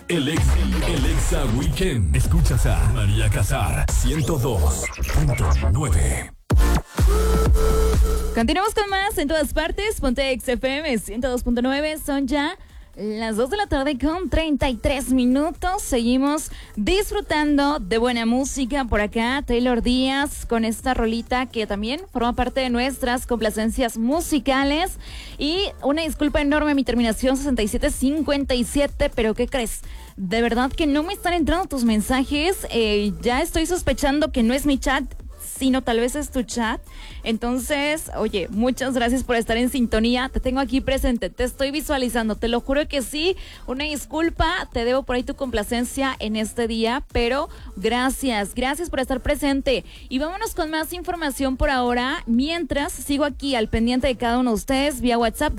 El Exa Weekend. Escuchas a María Casar, 102.9. Continuamos con más en todas partes. Ponte XFM 102.9. Son ya las 2 de la tarde con 33 minutos. Seguimos disfrutando de buena música por acá. Taylor Díaz con esta rolita que también forma parte de nuestras complacencias musicales. Y una disculpa enorme, mi terminación 6757. Pero ¿qué crees? De verdad que no me están entrando tus mensajes. Ya estoy sospechando que no es mi chat, sino tal vez es tu chat. Entonces, oye, muchas gracias por estar en sintonía. Te tengo aquí presente, te estoy visualizando, te lo juro que sí. Una disculpa, te debo por ahí tu complacencia en este día, pero gracias por estar presente. Y vámonos con más información por ahora, mientras sigo aquí al pendiente de cada uno de ustedes vía WhatsApp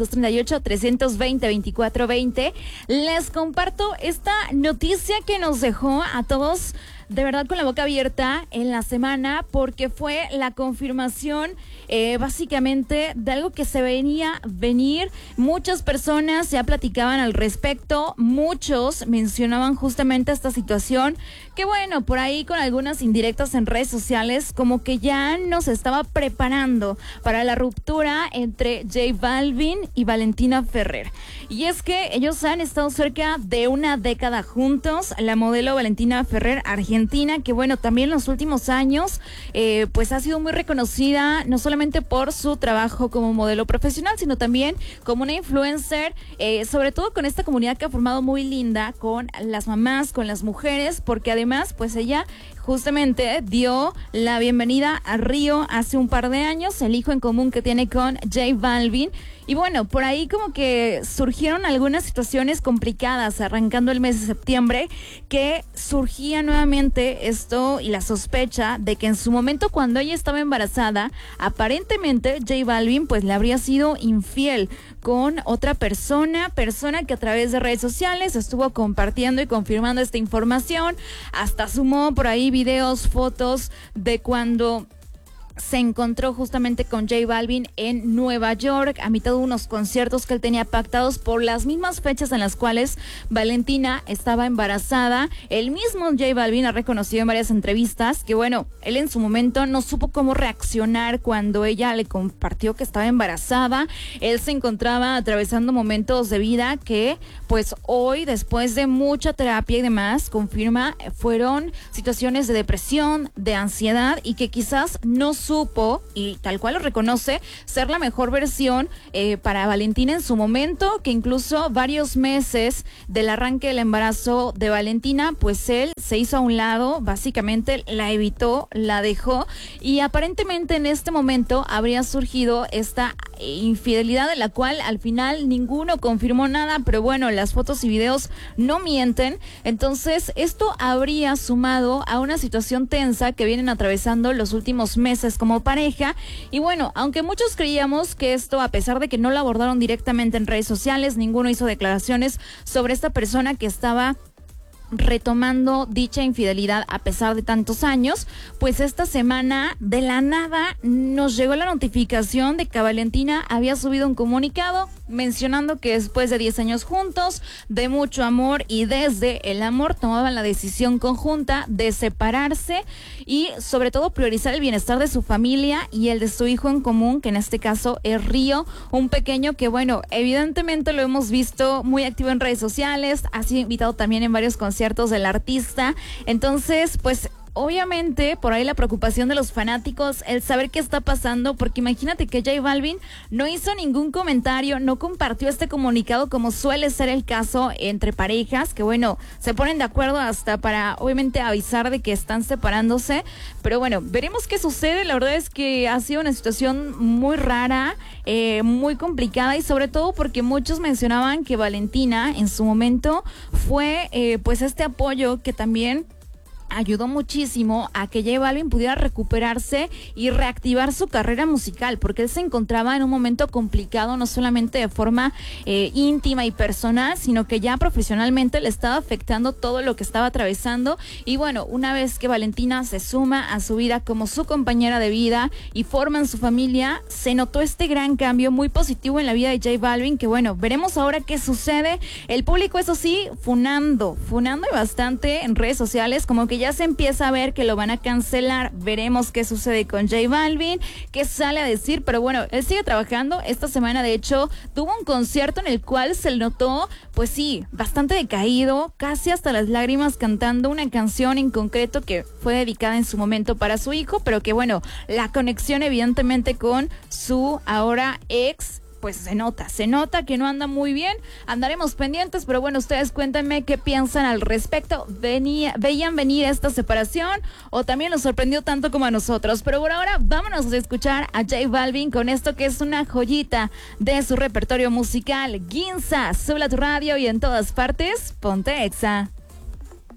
238-320-2420. Les comparto esta noticia que nos dejó a todos de verdad con la boca abierta en la semana, porque fue la confirmación básicamente de algo que se venía venir. Muchas personas ya platicaban al respecto, muchos mencionaban justamente esta situación, que bueno, por ahí con algunas indirectas en redes sociales, como que ya nos estaba preparando para la ruptura entre J Balvin y Valentina Ferrer. Y es que ellos han estado cerca de una década juntos. La modelo Valentina Ferrer, argentina, que bueno, también en los últimos años pues ha sido muy reconocida, no solamente por su trabajo como modelo profesional, sino también como una influencer, sobre todo con esta comunidad que ha formado muy linda con las mamás, con las mujeres, porque además pues ella justamente dio la bienvenida a Río hace un par de años, el hijo en común que tiene con J Balvin. Y bueno, por ahí como que surgieron algunas situaciones complicadas arrancando el mes de septiembre, que surgía nuevamente esto y la sospecha de que en su momento, cuando ella estaba embarazada, aparentemente J Balvin pues le habría sido infiel con otra persona que a través de redes sociales estuvo compartiendo y confirmando esta información. Hasta sumó por ahí videos, fotos de cuando se encontró justamente con J Balvin en Nueva York a mitad de unos conciertos que él tenía pactados por las mismas fechas en las cuales Valentina estaba embarazada. El mismo J Balvin ha reconocido en varias entrevistas que bueno, él en su momento no supo cómo reaccionar cuando ella le compartió que estaba embarazada. Él se encontraba atravesando momentos de vida que pues hoy, después de mucha terapia y demás, confirma fueron situaciones de depresión, de ansiedad, y que quizás no supo, y tal cual lo reconoce, ser la mejor versión para Valentina en su momento, que incluso varios meses del arranque del embarazo de Valentina, pues él se hizo a un lado, básicamente la evitó, la dejó, y aparentemente en este momento habría surgido esta infidelidad de la cual al final ninguno confirmó nada, pero bueno, las fotos y videos no mienten. Entonces esto habría sumado a una situación tensa que vienen atravesando los últimos meses como pareja. Y bueno, aunque muchos creíamos que esto, a pesar de que no lo abordaron directamente en redes sociales, ninguno hizo declaraciones sobre esta persona que estaba retomando dicha infidelidad a pesar de tantos años, pues esta semana de la nada nos llegó la notificación de que Valentina había subido un comunicado mencionando que después de 10 años juntos, de mucho amor y desde el amor, tomaban la decisión conjunta de separarse y sobre todo priorizar el bienestar de su familia y el de su hijo en común, que en este caso es Río, un pequeño que bueno, evidentemente lo hemos visto muy activo en redes sociales, ha sido invitado también en varios conciertos del artista. Entonces pues obviamente por ahí la preocupación de los fanáticos, el saber qué está pasando, porque imagínate que J Balvin no hizo ningún comentario, no compartió este comunicado como suele ser el caso entre parejas, que bueno, se ponen de acuerdo hasta para obviamente avisar de que están separándose, pero bueno, veremos qué sucede. La verdad es que ha sido una situación muy rara, muy complicada, y sobre todo porque muchos mencionaban que Valentina en su momento fue pues este apoyo que también ayudó muchísimo a que J Balvin pudiera recuperarse y reactivar su carrera musical, porque él se encontraba en un momento complicado, no solamente de forma íntima y personal, sino que ya profesionalmente le estaba afectando todo lo que estaba atravesando. Y bueno, una vez que Valentina se suma a su vida como su compañera de vida y forman su familia, se notó este gran cambio muy positivo en la vida de J Balvin, que bueno, veremos ahora qué sucede. El público, eso sí, funando y bastante en redes sociales, como que ya se empieza a ver que lo van a cancelar. Veremos qué sucede con J Balvin, qué sale a decir, pero bueno, él sigue trabajando. Esta semana, de hecho, tuvo un concierto en el cual se le notó, pues sí, bastante decaído, casi hasta las lágrimas, cantando una canción en concreto que fue dedicada en su momento para su hijo, pero que bueno, la conexión evidentemente con su ahora ex, pues se nota que no anda muy bien. Andaremos pendientes, pero bueno, ustedes cuéntenme qué piensan al respecto. ¿Veían venir esta separación o también los sorprendió tanto como a nosotros? Pero por ahora, vámonos a escuchar a J Balvin con esto que es una joyita de su repertorio musical. Ginza, sube a tu radio y en todas partes, ponte Exa.